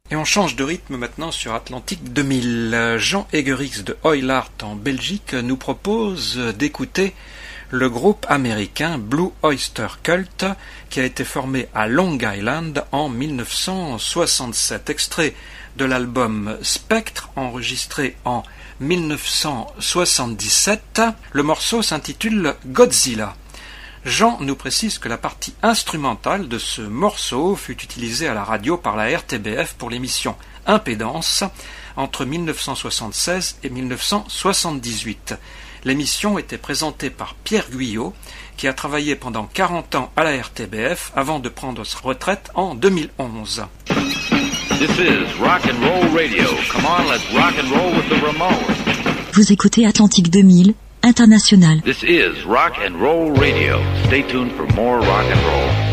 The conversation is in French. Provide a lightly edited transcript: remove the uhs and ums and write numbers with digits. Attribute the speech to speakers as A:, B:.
A: Et on change de rythme maintenant sur Atlantique 2000. Jean Egerix de Oilart en Belgique nous propose d'écouter le groupe américain Blue Oyster Cult qui a été formé à Long Island en 1967. Extrait de l'album Spectre enregistré en 1977. Le morceau s'intitule Godzilla. Jean nous précise que la partie instrumentale de ce morceau fut utilisée à la radio par la RTBF pour l'émission Impédance entre 1976 et 1978. L'émission était présentée par Pierre Guyot, qui a travaillé pendant 40 ans à la RTBF avant de prendre sa retraite en 2011.
B: This is rock and roll radio. Come on, let's rock and roll with the Ramones.
C: Vous écoutez Atlantique 2000 International.
B: This is rock and roll radio. Stay tuned for more rock and roll.